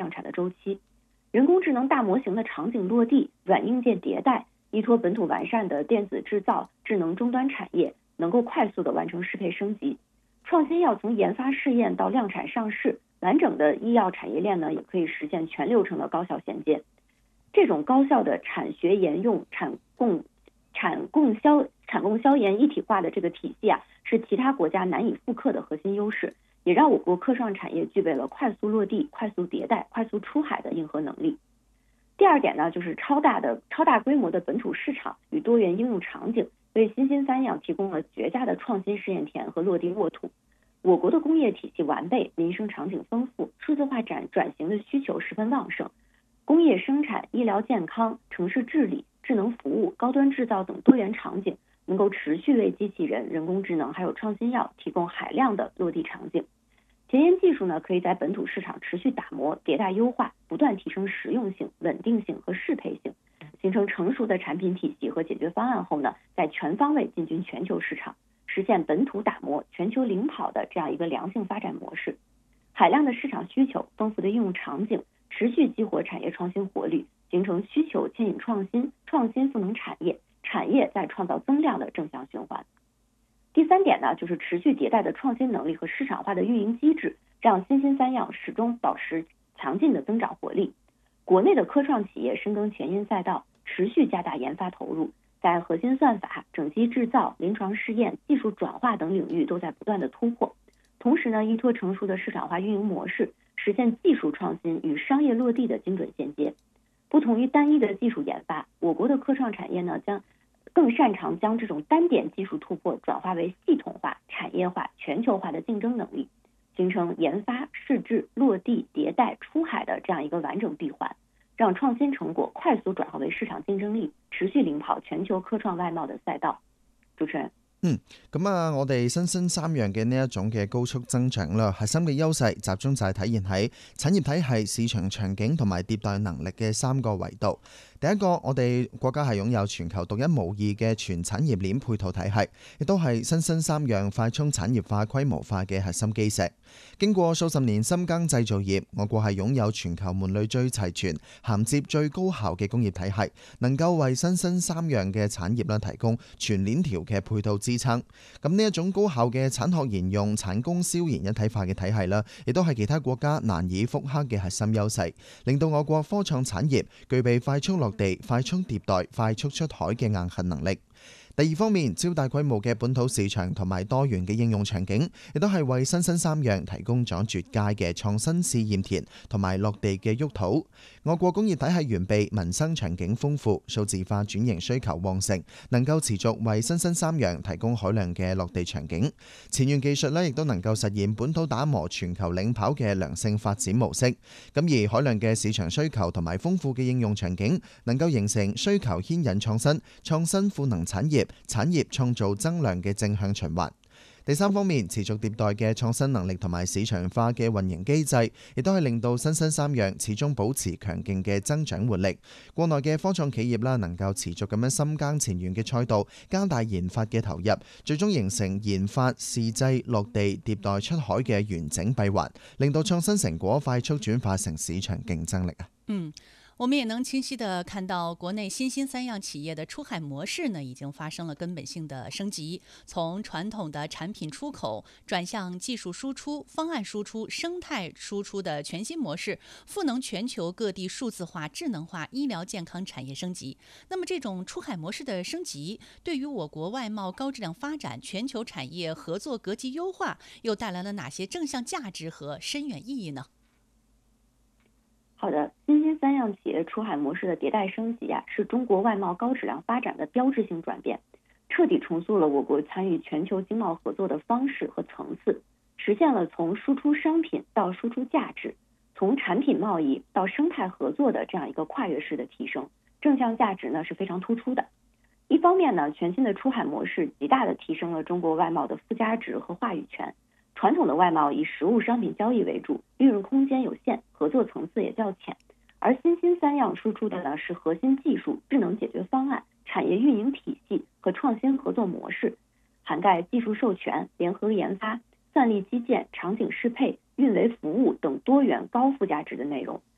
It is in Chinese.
量产的周期。人工智能大模型的场景落地，软硬件迭代，依托本土完善的电子制造、智能终端产业，能够快速的完成适配升级。创新药从研发试验到量产上市，完整的医药产业链呢，也可以实现全流程的高效衔接。这种高效的产学研用、产供消研一体化的这个体系啊，是其他国家难以复刻的核心优势，也让我国科创产业具备了快速落地、快速迭代、快速出海的硬核能力。第二点呢，就是超大规模的本土市场与多元应用场景，为新兴三样提供了绝佳的创新试验田和落地沃土。我国的工业体系完备，民生场景丰富，数字化转型的需求十分旺盛。工业生产、医疗健康、城市治理、智能服务、高端制造等多元场景，能够持续为机器人、人工智能还有创新药提供海量的落地场景。前沿技术呢，可以在本土市场持续打磨、迭代优化，不断提升实用性、稳定性和适配性，形成成熟的产品体系和解决方案后呢，在全方位进军全球市场，实现本土打磨、全球领跑的这样一个良性发展模式。海量的市场需求、丰富的应用场景，持续激活产业创新活力，形成需求牵引创新，创新赋能产业，产业在创造增量的正向循环。第三点呢，就是持续迭代的创新能力和市场化的运营机制，让新兴三样始终保持强劲的增长活力。国内的科创企业深耕前沿赛道，持续加大研发投入，在核心算法、整机制造、临床试验、技术转化等领域都在不断的突破。同时呢，依托成熟的市场化运营模式，实现技术创新与商业落地的精准衔接。不同于单一的技术研发，我国的科创产业呢，更擅长将这种单点技术突破转化为系统化、产业化、全球化的竞争能力，形成研发、试制、落地、迭代、出海的这样一个完整闭环，让创新成果快速转化为市場竞爭力，持續領跑全球科創外貿的賽道。主持人。 咁我哋新興三樣嘅呢一種嘅高速增長啦，核心嘅優勢集中就係體現喺產業體系、市場場景同埋迭代能力嘅三個維度。第一個，我哋國家係擁有全球獨一無二嘅全產業鏈配套體系，亦都係新興三樣快速產業化規模化嘅核心基石。經過數十年深耕製造業，我國係擁有全球門類最齊全、銜接最高效嘅工業體系，能夠為新興三樣嘅產業提供全鏈條嘅配套支撐。咁呢一種高效嘅產學研用、產供銷研一體化嘅體系啦，亦都係其他國家難以復刻嘅核心優勢，令到我國科創產業具備快速落地、快速迭代、快速出海嘅硬核能力。第二方面，超大規模嘅本土市場同埋多元嘅應用場景，亦都係為新興三樣提供咗絕佳嘅創新試驗田同埋落地嘅沃土。我國工業體系完備，民生場景豐富，數字化轉型需求旺盛，能夠持續為新興三樣提供海量嘅落地場景。前沿技術亦都能夠實現本土打磨、全球領跑嘅良性發展模式。咁而海量嘅市場需求同埋豐富嘅應用場景，能夠形成需求牽引創新，創新賦能產業，產業創造增量嘅正向循環。第三方面，持續迭代嘅創新能力同埋市場化嘅運營機制，亦都係令到新興三樣始終保持強勁嘅增長活力。國內嘅科創企業能夠持續咁樣深耕前沿嘅賽道，加大研發嘅投入，最終形成研發、試製、落地、迭代、出海嘅完整閉環，令到創新成果快速轉化成市場競爭力。 我們也能清晰地看到，國內新興三樣企業的出海模式呢，已經發生了根本性的升級，從傳統的產品出口轉向技術輸出、方案輸出、生態輸出的全新模式，賦能全球各地數字化、智能化、醫療健康產業升級。那麼，這種出海模式的升級，對於我國外貿高質量發展、全球產業合作格局優化，又帶來了哪些正向價值和深遠意義呢？ 好的，新興三樣企業出海模式的迭代升級是中國外貿高質量發展的標誌性轉變，徹底重塑了我國參與全球經貿合作的方式和層次，實現了從輸出商品到輸出價值，從產品貿易到生態合作的這樣一個跨越式的提升，正向價值呢是非常突出的。一方面呢，全新的出海模式極大地提升了中國外貿的附加值和話語權。傳統的外貿以實物商品交易為主，利潤空間有限，合作層次也較淺。而新興三樣輸出的呢是核心技術、智能解決方案、產業運營體系和創新合作模式，涵蓋技術授權、聯合研發、算力基建、場景適配、運維服務等多元高附加值的內容，